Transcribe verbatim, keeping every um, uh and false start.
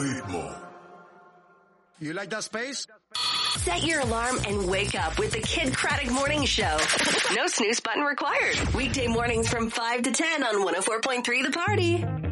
ritmo. You like that space? Set your alarm and wake up with the Kid Craddock Morning Show. No snooze button required. Weekday mornings from five to ten on one oh four point three The Party.